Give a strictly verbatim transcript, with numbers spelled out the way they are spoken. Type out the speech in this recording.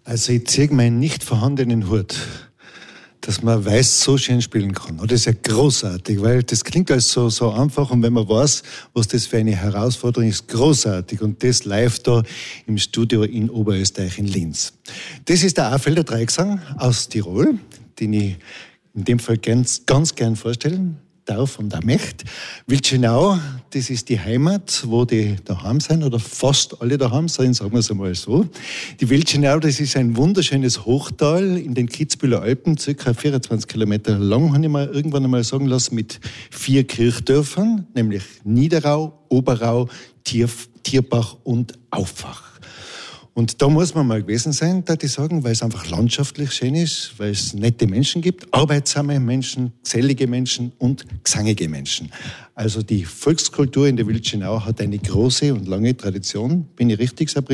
Also ich ziehe meinen nicht vorhandenen Hut, dass man weiß so schön spielen kann. Das ist ja großartig, weil das klingt alles so, so einfach und wenn man weiß, was das für eine Herausforderung ist, großartig. Und das live da im Studio in Oberösterreich in Linz. Das ist der Afelder Dreigesang aus Tirol, den ich in dem Fall ganz, ganz gern vorstellen darf und auch möchte. Wilchenau, das ist die Heimat, wo die daheim sind, oder fast alle daheim sind, sagen wir es einmal so. Die Wilchenau, das ist ein wunderschönes Hochtal in den Kitzbüheler Alpen, circa vierundzwanzig Kilometer lang, habe ich mal irgendwann einmal sagen lassen, mit vier Kirchdörfern, nämlich Niederau, Oberau, Tier, Tierbach und Auffach. Und da muss man mal gewesen sein, da die sagen, weil es einfach landschaftlich schön ist, weil es nette Menschen gibt, arbeitsame Menschen, gesellige Menschen und gesangige Menschen. Also die Volkskultur in der Wilchenau hat eine große und lange Tradition. Bin ich richtig, Sabrina?